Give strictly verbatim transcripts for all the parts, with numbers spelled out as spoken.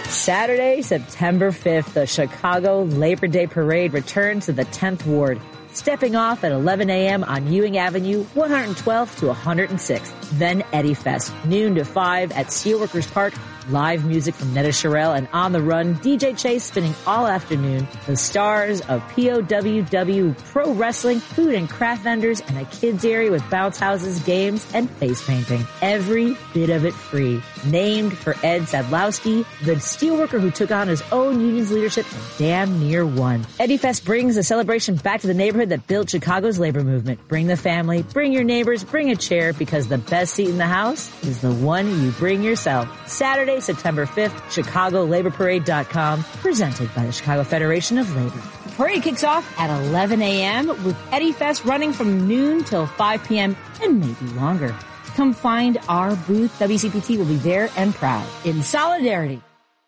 Saturday, September fifth, the Chicago Labor Day Parade returns to the tenth Ward, stepping off at eleven a.m. on Ewing Avenue, one hundred twelfth to one hundred sixth. Then Eddie Fest, noon to five at Steelworkers Park. Live music from Netta Sherrill and On the Run, D J Chase spinning all afternoon. The stars of P O W W Pro Wrestling, food and craft vendors, and a kids area with bounce houses, games, and face painting. Every bit of it free. Named for Ed Sadlowski, the steelworker who took on his own union's leadership and damn near won. Eddie Fest brings a celebration back to the neighborhood that built Chicago's labor movement. Bring the family, bring your neighbors, bring a chair, because the best seat in the house is the one you bring yourself. Saturday, September fifth, Chicago Labor Parade dot com, presented by the Chicago Federation of Labor. The parade kicks off at eleven a.m. with Eddie Fest running from noon till five p.m. and maybe longer. Come find our booth. W C P T will be there and proud. In solidarity.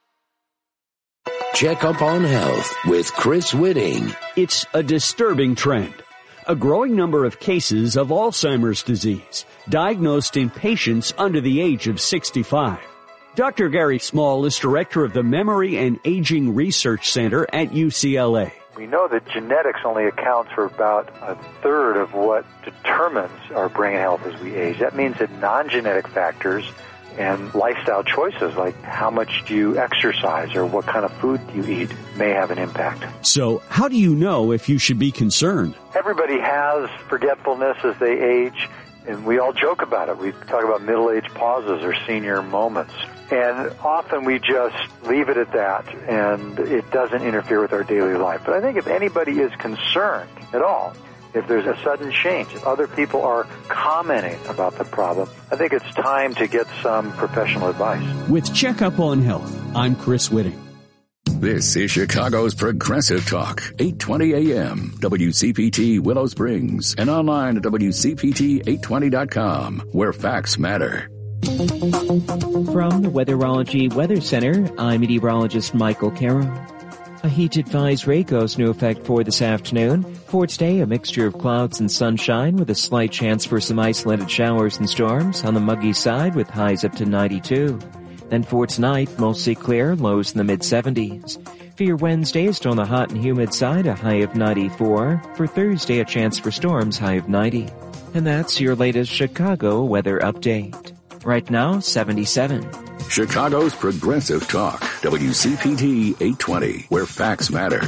Check up on health with Chris Whitting. It's a disturbing trend. A growing number of cases of Alzheimer's disease diagnosed in patients under the age of sixty-five. Doctor Gary Small is director of the Memory and Aging Research Center at U C L A. We know that genetics only accounts for about a third of what determines our brain health as we age. That means that non-genetic factors and lifestyle choices, like how much do you exercise or what kind of food do you eat, may have an impact. So how do you know if you should be concerned? Everybody has forgetfulness as they age, and we all joke about it. We talk about middle-age pauses or senior moments. And often we just leave it at that, and it doesn't interfere with our daily life. But I think if anybody is concerned at all, if there's a sudden change, if other people are commenting about the problem, I think it's time to get some professional advice. With Checkup on Health, I'm Chris Whitting. This is Chicago's Progressive Talk, eight twenty a.m., W C P T Willow Springs, and online at W C P T eight twenty dot com, where facts matter. From the Weatherology Weather Center, I'm meteorologist Michael Carroll. A heat advisory goes into effect for this afternoon. For today, a mixture of clouds and sunshine with a slight chance for some isolated showers and storms on the muggy side with highs up to ninety-two. Then for tonight, mostly clear, lows in the mid seventies. For your Wednesday, still on the hot and humid side, a high of ninety-four. For Thursday, a chance for storms, high of ninety. And that's your latest Chicago weather update. Right now, seventy-seven. Chicago's Progressive Talk, W C P T eight twenty, where facts matter.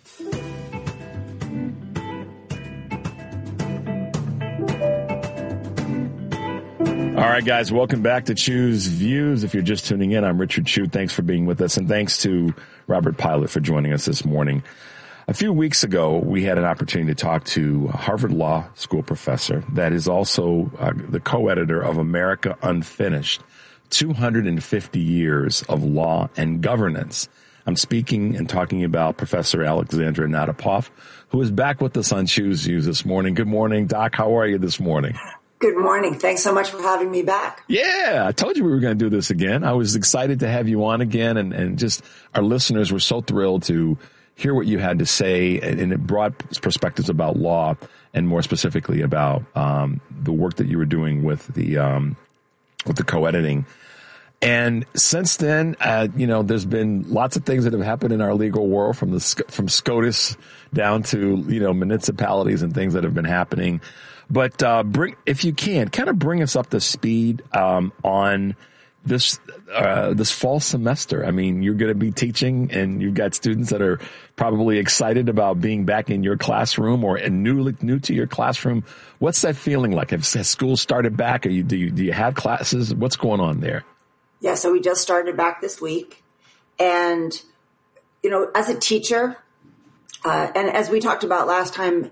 All right, guys, welcome back to Choose Views. If you're just tuning in, I'm Richard Chu. Thanks for being with us, and thanks to Robert Pilot for joining us this morning. A few weeks ago, we had an opportunity to talk to a Harvard Law School professor that is also uh, the co-editor of America Unfinished, two hundred fifty years of Law and Governance. I'm speaking and talking about Professor Alexandra Nadapoff, who is back with us on Choose Views this morning. Good morning, Doc. How are you this morning? Good morning. Thanks so much for having me back. Yeah, I told you we were going to do this again. I was excited to have you on again, and, and just our listeners were so thrilled to hear what you had to say, and it brought perspectives about law and more specifically about um, the work that you were doing with the um, with the co-editing. And since then, uh, you know, there's been lots of things that have happened in our legal world, from the from SCOTUS down to, you know, municipalities and things that have been happening. But uh, bring, if you can, kind of bring us up to speed um, on this uh, this fall semester. I mean, you're going to be teaching, and you've got students that are probably excited about being back in your classroom or new new to your classroom. What's that feeling like? Have, has school started back? Are you do you do you have classes? What's going on there? Yeah, so we just started back this week, and you know, as a teacher, uh, and as we talked about last time,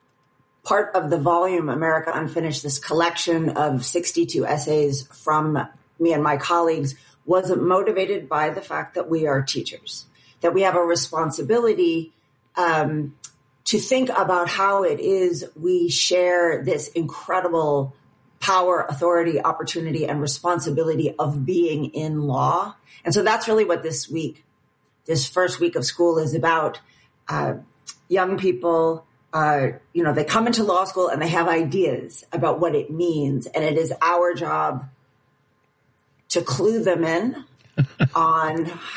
part of the volume America Unfinished, this collection of sixty-two essays from me and my colleagues, was motivated by the fact that we are teachers, that we have a responsibility um, to think about how it is we share this incredible power, authority, opportunity, and responsibility of being in law. And so that's really what this week, this first week of school is about. Uh, young people, uh, you know, they come into law school and they have ideas about what it means. And it is our job to clue them in on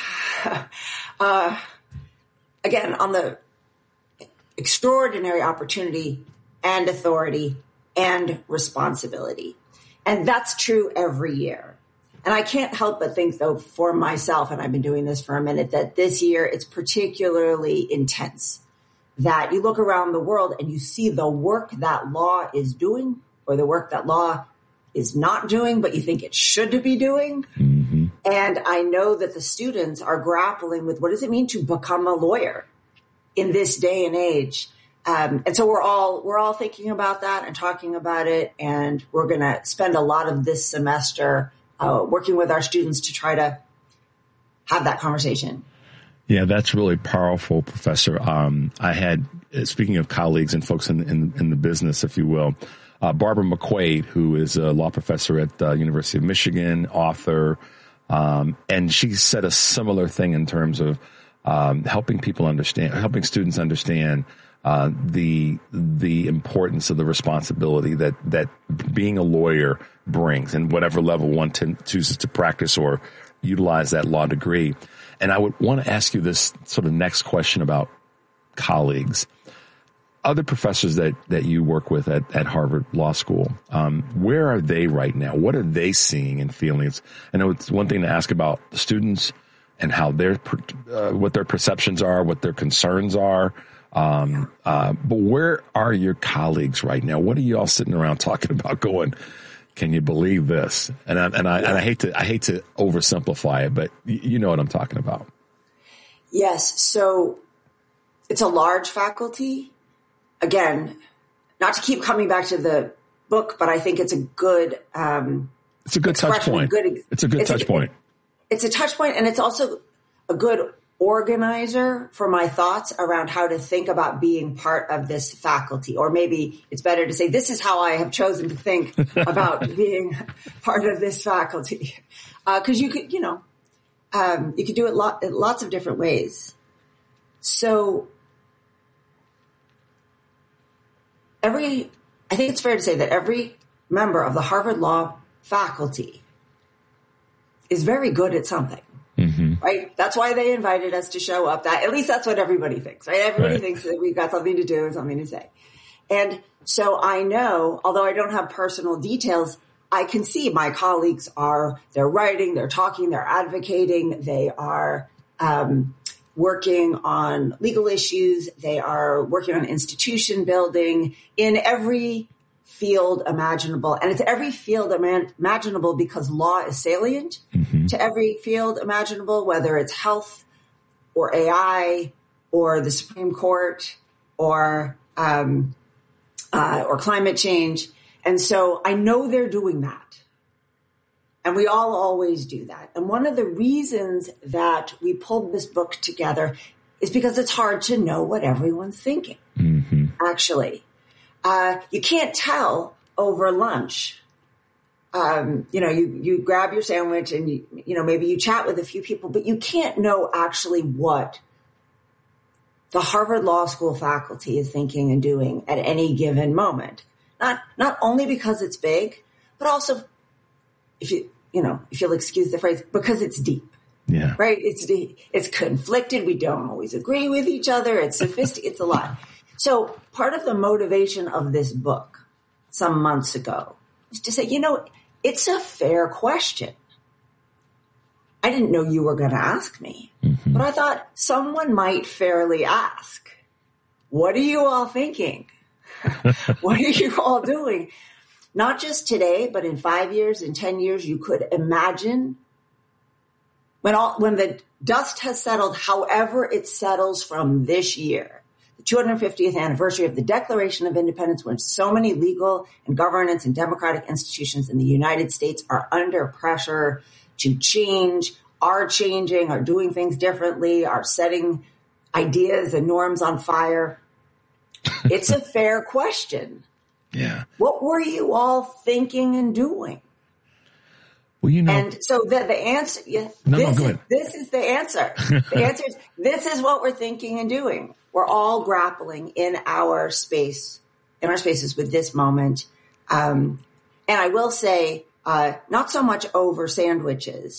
uh, again, on the extraordinary opportunity and authority and responsibility. And that's true every year. And I can't help but think, though, for myself, and I've been doing this for a minute, that this year it's particularly intense. That you look around the world and you see the work that law is doing or the work that law is not doing, but you think it should be doing. Mm-hmm. And I know that the students are grappling with what does it mean to become a lawyer in this day and age. Um, and so we're all, we're all thinking about that and talking about it. And we're going to spend a lot of this semester uh, working with our students to try to have that conversation. Yeah, that's really powerful, Professor. Um, I had, speaking of colleagues and folks in, in, in the business, if you will, uh, Barbara McQuaid, who is a law professor at the University of Michigan, author, um, and she said a similar thing in terms of um, helping people understand, helping students understand uh, the the importance of the responsibility that that being a lawyer brings, and whatever level one t- chooses to practice or utilize that law degree. And I would want to ask you this sort of next question about colleagues. Other professors that, that you work with at, at Harvard Law School, um, where are they right now? What are they seeing and feeling? It's, I know it's one thing to ask about the students and how their, uh, what their perceptions are, what their concerns are. Um, uh, but where are your colleagues right now? What are you all sitting around talking about going, can you believe this? And I, and I, and I hate to, I hate to oversimplify it, but you know what I'm talking about. Yes. So it's a large faculty. Again, not to keep coming back to the book, but I think it's a good, um, it's a good touch point. Good, it's a good it's touch a, point. It's a touch point, and it's also a good organizer for my thoughts around how to think about being part of this faculty. Or maybe it's better to say, this is how I have chosen to think about being part of this faculty. Uh, cause you could, you know, um, you could do it lot, lots of different ways. So every, I think it's fair to say that every member of the Harvard Law faculty is very good at something. Mm-hmm. Right? That's why they invited us to show up. That, at least that's what everybody thinks, right? Everybody right. thinks that we've got something to do and something to say. And so I know, although I don't have personal details, I can see my colleagues are, they're writing, they're talking, they're advocating, they are um, working on legal issues, they are working on institution building in every field imaginable. And it's every field imaginable because law is salient mm-hmm. to every field imaginable, whether it's health or A I or the Supreme Court or, um, uh, or climate change. And so I know they're doing that. And we all always do that. And one of the reasons that we pulled this book together is because it's hard to know what everyone's thinking, mm-hmm. actually. Uh, you can't tell over lunch. Um, you know, you, you grab your sandwich and you, you know, maybe you chat with a few people, but you can't know actually what the Harvard Law School faculty is thinking and doing at any given moment. Not, not only because it's big, but also if you, you know, if you'll excuse the phrase, because it's deep. Yeah. Right. It's deep. It's conflicted. We don't always agree with each other. It's sophisticated. It's a lot. So part of the motivation of this book some months ago was to say, you know, it's a fair question. I didn't know you were going to ask me, mm-hmm. but I thought someone might fairly ask, what are you all thinking? What are you all doing? Not just today, but in five years, in ten years, you could imagine when all, when the dust has settled, however it settles from this year, two hundred fiftieth anniversary of the Declaration of Independence, when so many legal and governance and democratic institutions in the United States are under pressure to change, are changing, are doing things differently, are setting ideas and norms on fire. It's a fair question. Yeah. What were you all thinking and doing? Well, you know, and so the, the answer, yeah, no, this, no, go is, this is the answer. The answer is, this is what we're thinking and doing. We're all grappling in our space, in our spaces with this moment. Um, and I will say, uh, not so much over sandwiches,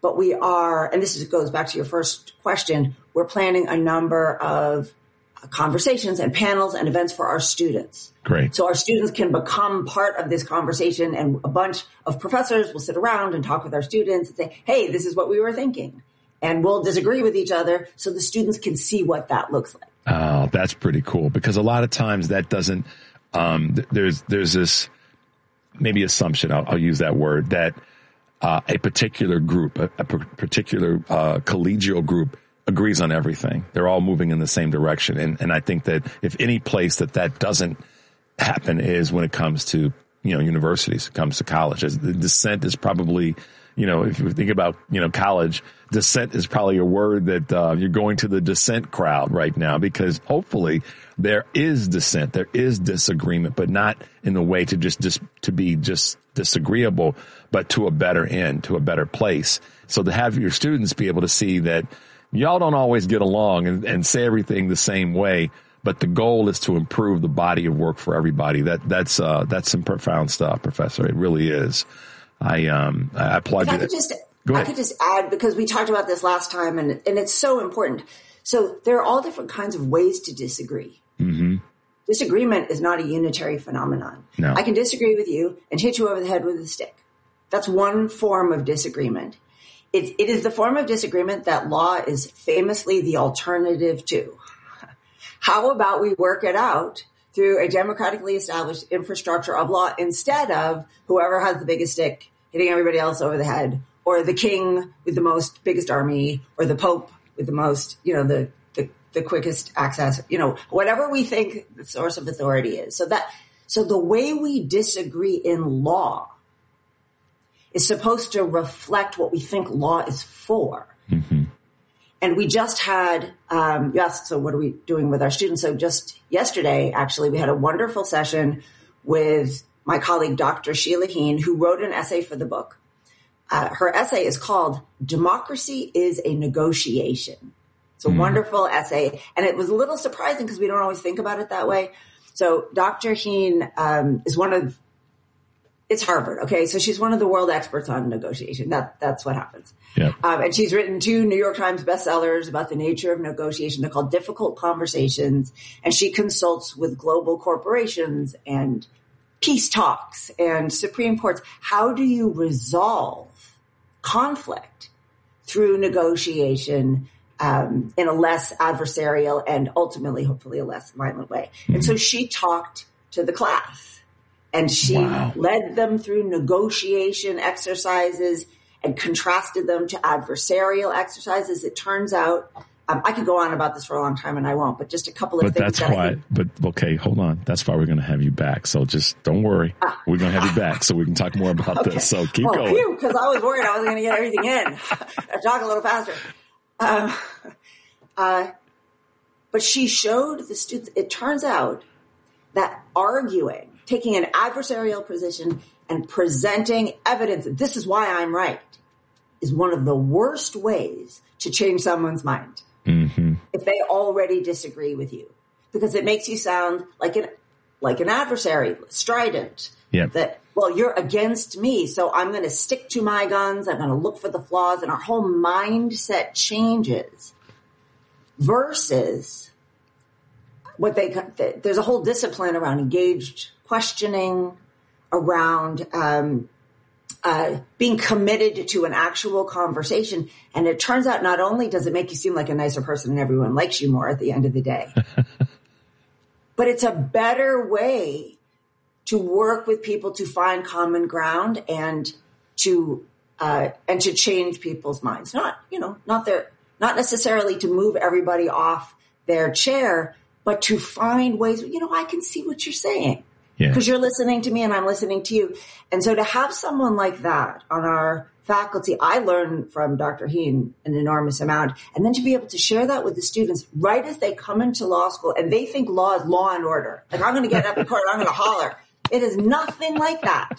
but we are, and this is, goes back to your first question, we're planning a number of conversations and panels and events for our students. Great. So our students can become part of this conversation, and a bunch of professors will sit around and talk with our students and say, hey, this is what we were thinking. And we'll disagree with each other so the students can see what that looks like. Oh, that's pretty cool, because a lot of times that doesn't, um, th- there's, there's this maybe assumption, I'll, I'll use that word, that uh, a particular group, a, a particular uh, collegial group agrees on everything. They're all moving in the same direction. And, and I think that if any place that that doesn't happen is when it comes to, you know, universities, it comes to colleges. The dissent is probably, you know, if you think about, you know, college, dissent is probably a word that uh, you're going to the dissent crowd right now, because hopefully there is dissent, there is disagreement, but not in the way to just, just to be just disagreeable, but to a better end, to a better place. So to have your students be able to see that y'all don't always get along and, and say everything the same way, but the goal is to improve the body of work for everybody. That that's uh, that's some profound stuff, Professor. It really is. I um I applaud you. I could just I could just add, because we talked about this last time, and and it's so important. So there are all different kinds of ways to disagree. Mm-hmm. Disagreement is not a unitary phenomenon. No. I can disagree with you and hit you over the head with a stick. That's one form of disagreement. It, it is the form of disagreement that law is famously the alternative to. How about we work it out through a democratically established infrastructure of law, instead of whoever has the biggest stick hitting everybody else over the head, or the king with the most biggest army, or the pope with the most, you know, the, the, the quickest access, you know, whatever we think the source of authority is. So that, so the way we disagree in law is supposed to reflect what we think law is for. Mm-hmm. And we just had, um, yes, so what are we doing with our students? So just yesterday, actually, we had a wonderful session with my colleague, Doctor Sheila Heen, who wrote an essay for the book. Uh, her essay is called Democracy is a Negotiation. It's a mm. wonderful essay. And it was a little surprising because we don't always think about it that way. So Doctor Heen um, is one of It's Harvard. Okay. So she's one of the world experts on negotiation. That, that's what happens. Yeah. Um, and she's written two New York Times bestsellers about the nature of negotiation. They're called Difficult Conversations. And she consults with global corporations and peace talks and Supreme Courts. How do you resolve conflict through negotiation, um, in a less adversarial and ultimately, hopefully, a less violent way? Mm-hmm. And so she talked to the class. And she wow. led them through negotiation exercises and contrasted them to adversarial exercises. It turns out, um, I could go on about this for a long time, and I won't, but just a couple of but things. That's that why, I think, but okay, hold on. That's why we're going to have you back. So just don't worry. Ah. We're going to have you back so we can talk more about okay. this. So keep well, going. Because I was worried I wasn't going to get everything in. I talk a little faster. Um, uh, but she showed the students, it turns out that arguing, taking an adversarial position and presenting evidence that this is why I'm right, is one of the worst ways to change someone's mind. Mm-hmm. If they already disagree with you, because it makes you sound like an, like an adversary, strident. Yep. That, well, you're against me, so I'm going to stick to my guns. I'm going to look for the flaws, and our whole mindset changes. Versus what they, there's a whole discipline around engaged questioning, around um, uh, being committed to an actual conversation. And it turns out not only does it make you seem like a nicer person and everyone likes you more at the end of the day, but it's a better way to work with people to find common ground and to uh, and to change people's minds. Not, you know, not their, not necessarily to move everybody off their chair, but to find ways, you know, I can see what you're saying. Because yeah. you're listening to me and I'm listening to you. And so to have someone like that on our faculty, I learned from Doctor Heen an enormous amount. And then to be able to share that with the students right as they come into law school and they think law is law and order. Like, I'm going to get up in court, I'm going to holler. It is nothing like that.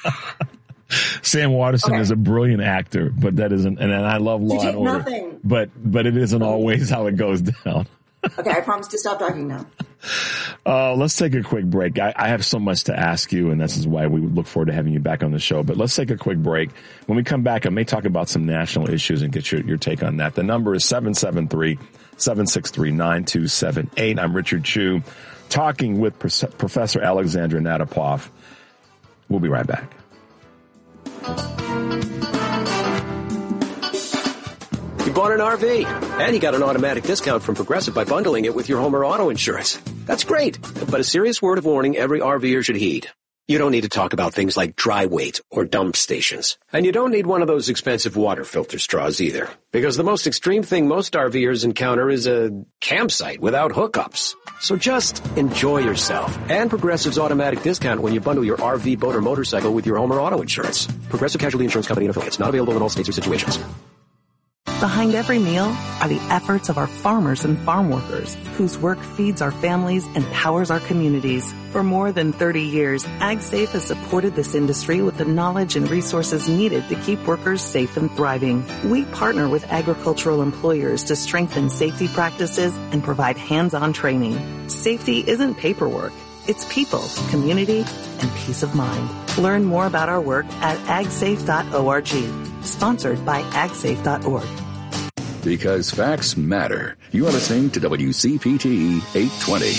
Sam Waterston okay. is a brilliant actor, but that isn't, and I love Law and Order. Nothing. But, but it isn't always how it goes down. Okay, I promise to stop talking now. Uh, let's take a quick break. I, I have so much to ask you, and this is why we look forward to having you back on the show. But let's take a quick break. When we come back, I may talk about some national issues and get your, your take on that. The number is seven seven three, seven six three, nine two seven eight. I'm Richard Chu, talking with Pro- Professor Alexandra Nadapoff. We'll be right back. You bought an R V, and you got an automatic discount from Progressive by bundling it with your home or auto insurance. That's great, but a serious word of warning every RVer should heed. You don't need to talk about things like dry weight or dump stations. And you don't need one of those expensive water filter straws either, because the most extreme thing most RVers encounter is a campsite without hookups. So just enjoy yourself and Progressive's automatic discount when you bundle your R V, boat, or motorcycle with your home or auto insurance. Progressive Casualty Insurance Company and affiliates. Not available in all states or situations. Behind every meal are the efforts of our farmers and farm workers, whose work feeds our families and powers our communities. For more than thirty years, AgSafe has supported this industry with the knowledge and resources needed to keep workers safe and thriving. We partner with agricultural employers to strengthen safety practices and provide hands-on training. Safety isn't paperwork. It's people, community, and peace of mind. Learn more about our work at ag safe dot org. Sponsored by ag safe dot org. Because facts matter. You are listening to W C P T eight twenty.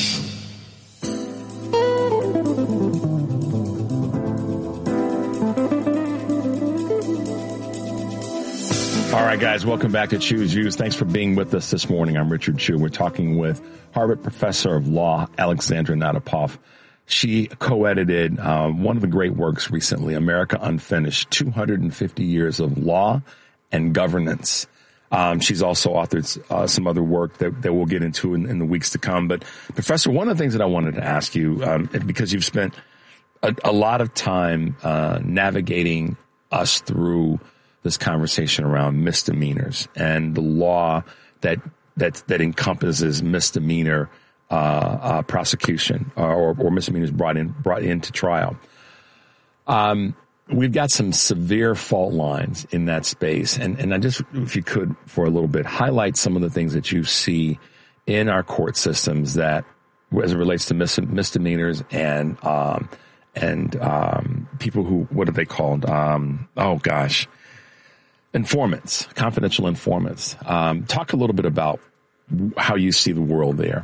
All right, guys, welcome back to Choose Views. Thanks for being with us this morning. I'm Richard Chu. We're talking with Harvard Professor of Law, Alexandra Nadapoff. She co-edited uh, one of the great works recently, America Unfinished, two hundred fifty years of Law and Governance. Um, she's also authored uh, some other work that, that we'll get into in, in the weeks to come. But, Professor, one of the things that I wanted to ask you, um, because you've spent a, a lot of time uh, navigating us through this conversation around misdemeanors and the law that that that encompasses misdemeanor uh, uh, prosecution or, or misdemeanors brought in brought into trial. Um, we've got some severe fault lines in that space, and and I just, if you could, for a little bit, highlight some of the things that you see in our court systems that, as it relates to mis- misdemeanors and um, and um, people who, what are they called? Um, oh gosh. Informants, confidential informants. Um, talk a little bit about how you see the world there.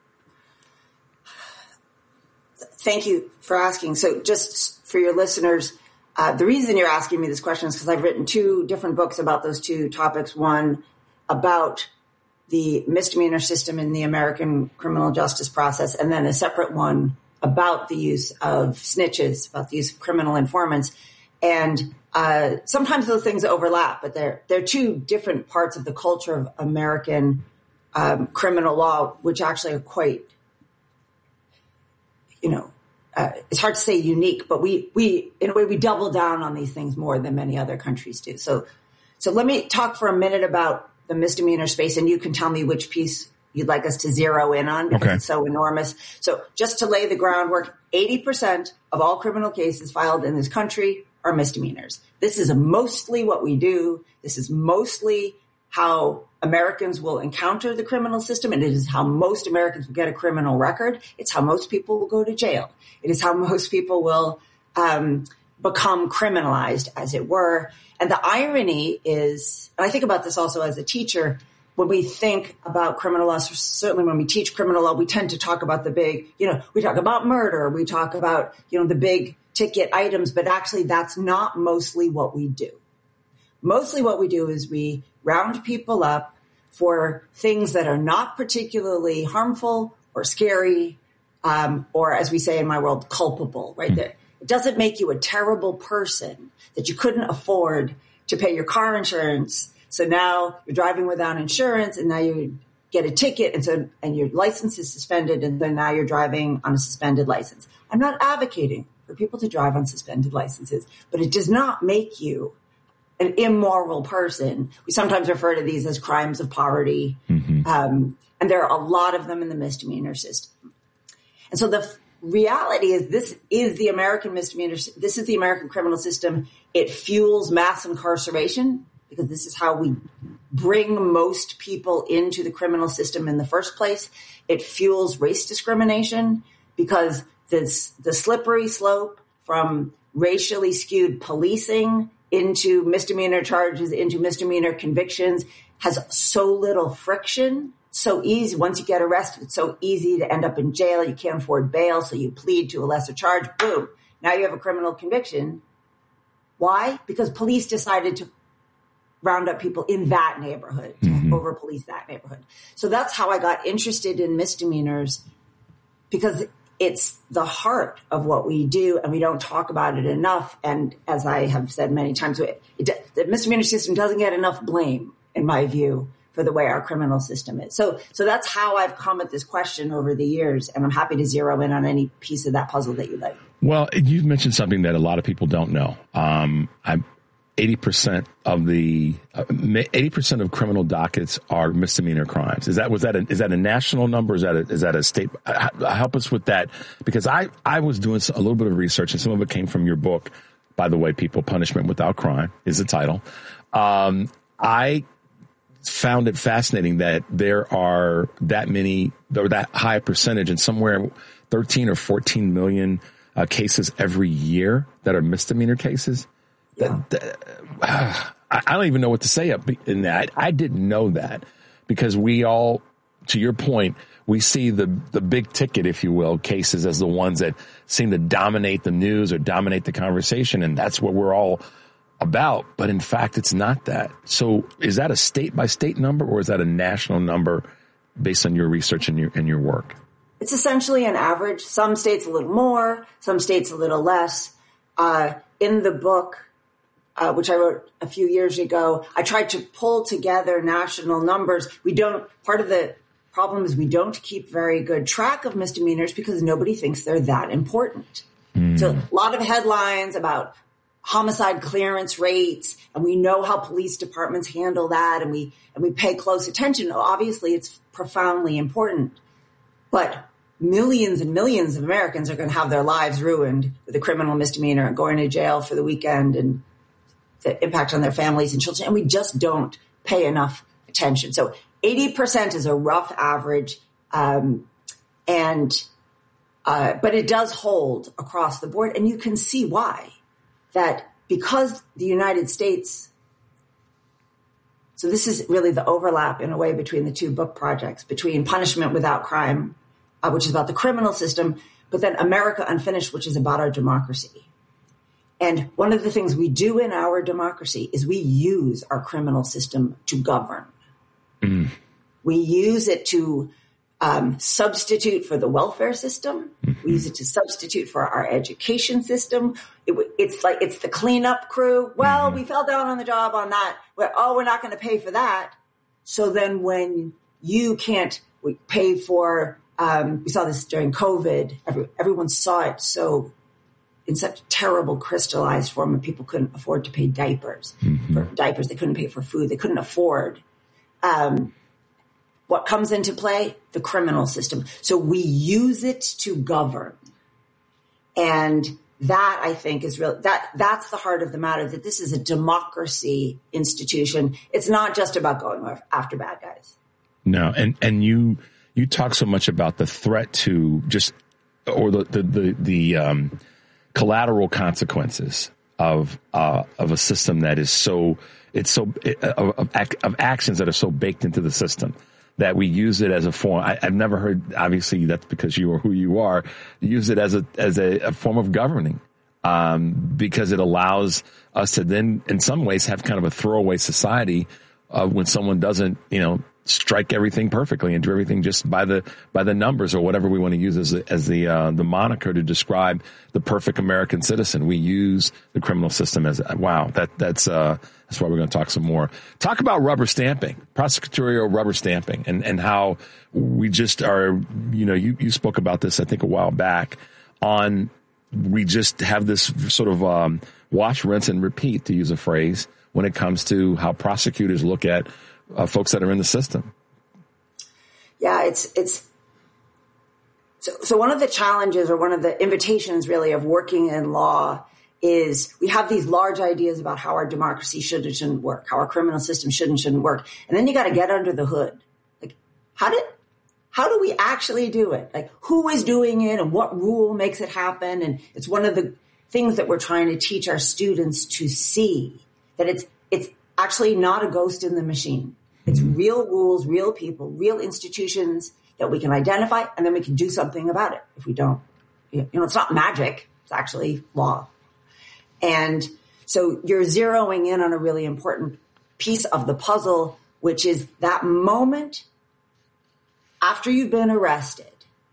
Thank you for asking. So just for your listeners, uh, the reason you're asking me this question is because I've written two different books about those two topics. One about the misdemeanor system in the American criminal justice process, and then a separate one about the use of snitches, about the use of criminal informants. And Uh, sometimes those things overlap, but they're, they're two different parts of the culture of American um, criminal law, which actually are quite, you know, uh, it's hard to say unique, but we, we, in a way, we double down on these things more than many other countries do. So, so let me talk for a minute about the misdemeanor space, and you can tell me which piece you'd like us to zero in on, because okay. It's so enormous. So just to lay the groundwork, eighty percent of all criminal cases filed in this country are misdemeanors. This is mostly what we do. This is mostly how Americans will encounter the criminal system, and it is how most Americans will get a criminal record. It's how most people will go to jail. It is how most people will um, become criminalized, as it were. And the irony is, and I think about this also as a teacher, when we think about criminal law, certainly when we teach criminal law, we tend to talk about the big, you know, we talk about murder, we talk about, you know, the big ticket items, but actually that's not mostly what we do. Mostly what we do is we round people up for things that are not particularly harmful or scary, um, or as we say in my world, culpable, right? That it doesn't make you a terrible person that you couldn't afford to pay your car insurance. So now you're driving without insurance, and now you get a ticket, and so and your license is suspended, and then now you're driving on a suspended license. I'm not advocating for people to drive on suspended licenses, but it does not make you an immoral person. We sometimes refer to these as crimes of poverty, mm-hmm. um, and there are a lot of them in the misdemeanor system. And so the f- reality is, this is the American misdemeanor. This is the American criminal system. It fuels mass incarceration, because this is how we bring most people into the criminal system in the first place. It fuels race discrimination because this, the slippery slope from racially skewed policing into misdemeanor charges, into misdemeanor convictions has so little friction, so easy. Once you get arrested, it's so easy to end up in jail. You can't afford bail, so you plead to a lesser charge. Boom. Now you have a criminal conviction. Why? Because police decided to round up people in that neighborhood, to mm-hmm. over police that neighborhood. So that's how I got interested in misdemeanors, because it's the heart of what we do, and we don't talk about it enough. And as I have said many times, it, it, the misdemeanor system doesn't get enough blame, in my view, for the way our criminal system is. So, so that's how I've come at this question over the years, and I'm happy to zero in on any piece of that puzzle that you like. Well, you've mentioned something that a lot of people don't know. Um, I'm eighty percent of the uh, eighty percent of criminal dockets are misdemeanor crimes. Is that was that a, is that a national number? Is that a, is that a state? Uh, help us with that, because I I was doing a little bit of research, and some of it came from your book. By the way, people, Punishment Without Crime is the title. Um, I found it fascinating that there are that many, or that high percentage, and somewhere thirteen or fourteen million uh, cases every year that are misdemeanor cases. Yeah. That, that, uh, I don't even know what to say in that. I, I didn't know that, because we all, to your point, we see the, the big ticket, if you will, cases as the ones that seem to dominate the news or dominate the conversation. And that's what we're all about. But in fact, it's not that. So is that a state by state number, or is that a national number based on your research and your, and your work? It's essentially an average. Some states a little more, some states a little less. Uh, in the book, Uh, which I wrote a few years ago, I tried to pull together national numbers. We don't, part of the problem is we don't keep very good track of misdemeanors because nobody thinks they're that important. Mm. So a lot of headlines about homicide clearance rates, and we know how police departments handle that, and we, and we pay close attention. Obviously, it's profoundly important, but millions and millions of Americans are going to have their lives ruined with a criminal misdemeanor and going to jail for the weekend, and the impact on their families and children, and we just don't pay enough attention. So eighty percent is a rough average, um, and uh, but it does hold across the board, and you can see why. That because the United States, so this is really the overlap in a way between the two book projects, between Punishment Without Crime, uh, which is about the criminal system, but then America Unfinished, which is about our democracy. And one of the things we do in our democracy is we use our criminal system to govern. Mm. We use it to um, substitute for the welfare system. Mm-hmm. We use it to substitute for our education system. It, it's like it's the cleanup crew. Well, mm-hmm. we fell down on the job on that. We're, oh, we're not going to pay for that. So then when you can't pay for, um, we saw this during COVID. Every, everyone saw it so in such terrible crystallized form, and people couldn't afford to pay diapers mm-hmm. for diapers. They couldn't pay for food. They couldn't afford. Um, what comes into play? The criminal system. So we use it to govern. And that, I think, is real. That, that's the heart of the matter, that this is a democracy institution. It's not just about going after bad guys. No. And, and you, you talk so much about the threat to just, or the, the, the, the, um, collateral consequences of uh, of a system that is so it's so of, of, of actions that are so baked into the system that we use it as a form. I, I've never heard. Obviously, that's because you are who you are. Use it as a as a, a form of governing, um, because it allows us to then, in some ways, have kind of a throwaway society uh, when someone doesn't, you know, strike everything perfectly and do everything just by the by the numbers or whatever we want to use as the, as the uh, the moniker to describe the perfect American citizen. We use the criminal system as wow. That that's uh, that's why we're going to talk some more. Talk about rubber stamping, prosecutorial rubber stamping, and and how we just are. You know, you you spoke about this I think a while back. On we just have this sort of um, wash, rinse, and repeat, to use a phrase, when it comes to how prosecutors look at Uh, folks that are in the system. Yeah, it's, it's, so, so one of the challenges or one of the invitations really of working in law is we have these large ideas about how our democracy should and shouldn't work, how our criminal system should and shouldn't work. And then you got to get under the hood. Like, how did, how do we actually do it? Like, who is doing it and what rule makes it happen? And it's one of the things that we're trying to teach our students to see, that it's, it's actually not a ghost in the machine. It's real rules, real people, real institutions that we can identify, and then we can do something about it if we don't. You know, it's not magic. It's actually law. And so you're zeroing in on a really important piece of the puzzle, which is that moment after you've been arrested.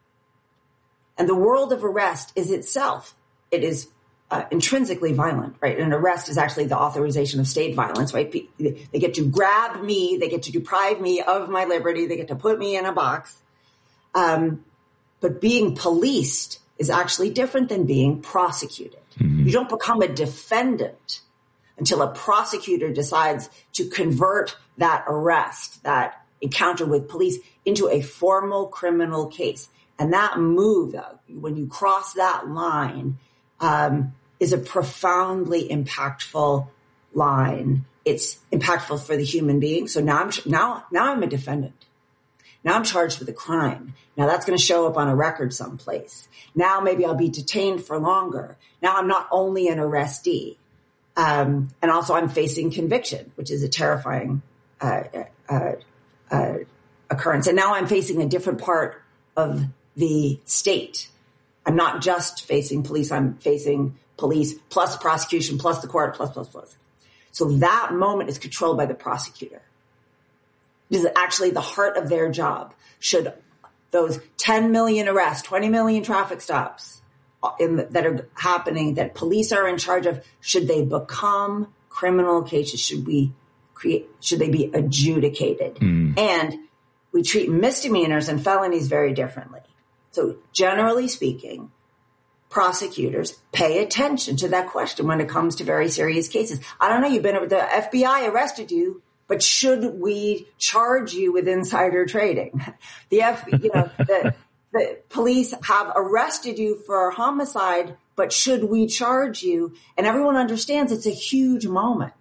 And the world of arrest is itself, it is uh, intrinsically violent, right? An arrest is actually the authorization of state violence, right? They get to grab me, they get to deprive me of my liberty, they get to put me in a box. Um, but being policed is actually different than being prosecuted. Mm-hmm. You don't become a defendant until a prosecutor decides to convert that arrest, that encounter with police, into a formal criminal case. And that move, when you cross that line, um, is a profoundly impactful line. It's impactful for the human being. So now I'm, now, now I'm a defendant. Now I'm charged with a crime. Now that's going to show up on a record someplace. Now maybe I'll be detained for longer. Now I'm not only an arrestee, um, and also I'm facing conviction, which is a terrifying uh, uh, uh, occurrence. And now I'm facing a different part of the state. I'm not just facing police. I'm facing police plus prosecution plus the court plus plus plus. So that moment is controlled by the prosecutor. This is actually the heart of their job. Should those ten million arrests, twenty million traffic stops in the, that are happening, that police are in charge of, should they become criminal cases? Should we create, should they be adjudicated? Mm. And we treat misdemeanors and felonies very differently. So generally speaking, prosecutors pay attention to that question when it comes to very serious cases. I don't know, you've been, the F B I arrested you, but should we charge you with insider trading? The F, you know, the, the police have arrested you for homicide, but should we charge you? And everyone understands it's a huge moment.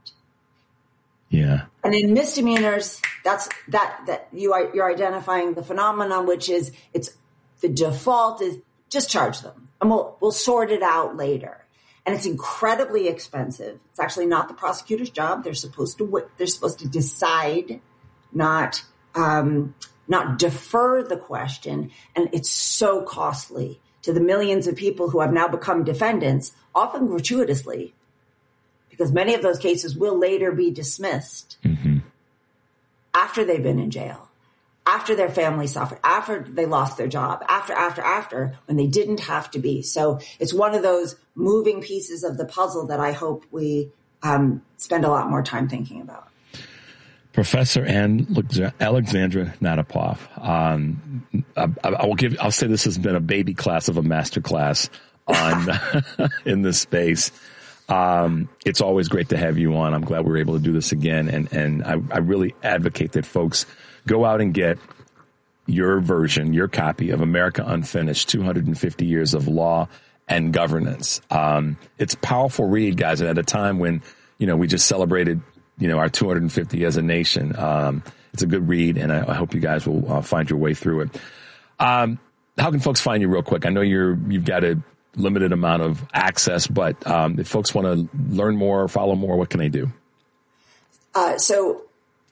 Yeah. And in misdemeanors, that's that that you are you're identifying the phenomenon, which is it's the default is just charge them, and we'll we'll sort it out later. And it's incredibly expensive. It's actually not the prosecutor's job. They're supposed to they're supposed to decide, not um, not defer the question. And it's so costly to the millions of people who have now become defendants, often gratuitously, because many of those cases will later be dismissed mm-hmm. after they've been in jail, after their family suffered, after they lost their job, after, after, after, when they didn't have to be. So it's one of those moving pieces of the puzzle that I hope we um, spend a lot more time thinking about. Professor Anne Alexandra Natapov. Um, I, I will give. I'll say this has been a baby class of a master class on in this space. Um, it's always great to have you on. I'm glad we were able to do this again. And, and I, I really advocate that folks go out and get your version, your copy of America Unfinished, two hundred fifty years of Law and Governance. Um, it's a powerful read, guys. And at a time when, you know, we just celebrated, you know, our two hundred fifty as a nation. Um, it's a good read, and I, I hope you guys will uh, find your way through it. Um, how can folks find you real quick? I know you're, you've got a limited amount of access, but um, if folks want to learn more, follow more, what can they do? Uh, so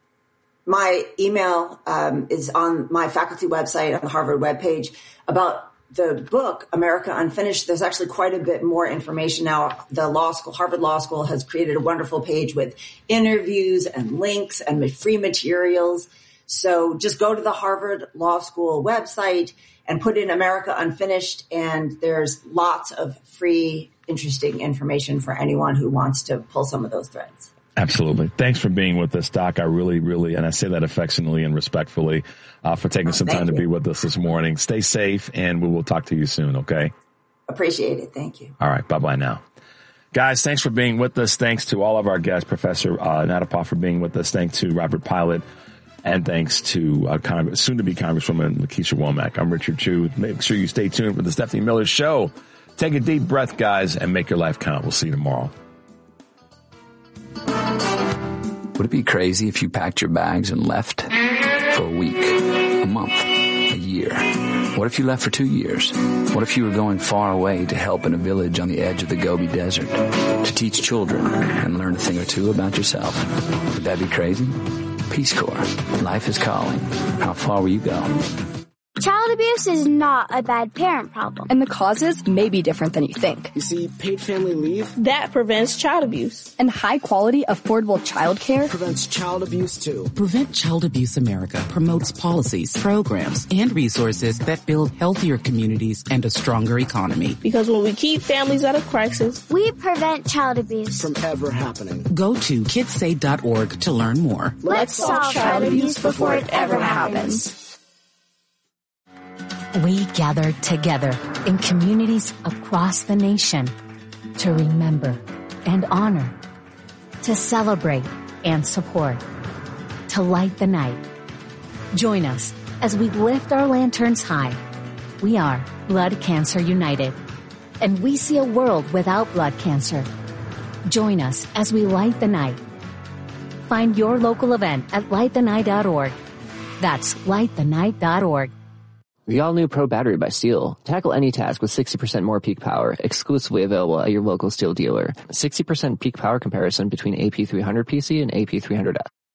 my email um, is on my faculty website on the Harvard webpage about the book, America Unfinished. There's actually quite a bit more information now. The law school, Harvard Law School, has created a wonderful page with interviews and links and free materials. So just go to the Harvard Law School website and put in America Unfinished, and there's lots of free, interesting information for anyone who wants to pull some of those threads. Absolutely. Thanks for being with us, Doc. I really, really, and I say that affectionately and respectfully, uh, for taking oh, some time you. to be with us this morning. Stay safe, and we will talk to you soon, okay? Appreciate it. Thank you. All right. Bye-bye now. Guys, thanks for being with us. Thanks to all of our guests, Professor uh, Natapov for being with us. Thanks to Robert Pilot. And thanks to uh, Congress, soon-to-be Congresswoman Lakeisha Womack. I'm Richard Chu. Make sure you stay tuned for the Stephanie Miller Show Take a deep breath, guys, and make your life count. We'll see you tomorrow. Would it be crazy if you packed your bags and left for a week, a month, a year? What if you left for two years? What if you were going far away to help in a village on the edge of the Gobi Desert, to teach children and learn a thing or two about yourself? Would that be crazy? Peace Corps. Life is calling. How far will you go? Child abuse is not a bad parent problem. And the causes may be different than you think. You see, paid family leave, that prevents child abuse. And high-quality, affordable child care prevents child abuse, too. Prevent Child Abuse America promotes policies, programs, and resources that build healthier communities and a stronger economy. Because when we keep families out of crisis, we prevent child abuse from ever happening. Go to kids say dot org to learn more. Let's solve child abuse before it ever happens. We gather together in communities across the nation to remember and honor, to celebrate and support, to light the night. Join us as we lift our lanterns high. We are Blood Cancer United, and we see a world without blood cancer. Join us as we light the night. Find your local event at light the night dot org. That's light the night dot org. The all-new Pro Battery by Steel. Tackle any task with sixty percent more peak power, exclusively available at your local Steel dealer. sixty percent peak power comparison between A P three hundred P C and A P three hundred F.